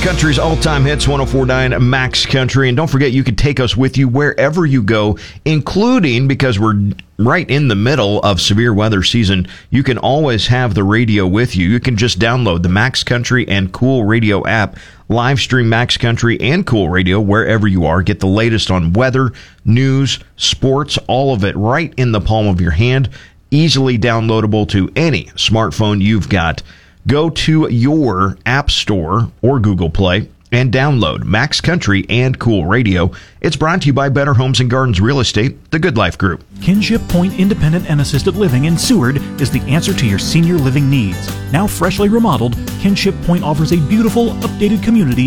Country's all-time hits, 104.9 Max Country. And don't forget, you can take us with you wherever you go, including, because we're right in the middle of severe weather season, you can always have the radio with you. You can just download the Max Country and Cool Radio app, live stream Max Country and Cool Radio wherever you are. Get the latest on weather, news, sports, all of it right in the palm of your hand, easily downloadable to any smartphone you've got. Go to your App Store or Google Play and download Max Country and Cool Radio. It's brought to you by Better Homes and Gardens Real Estate, the Good Life Group. Kinship Point Independent and Assisted Living in Seward is the answer to your senior living needs. Now freshly remodeled, Kinship Point offers a beautiful, updated community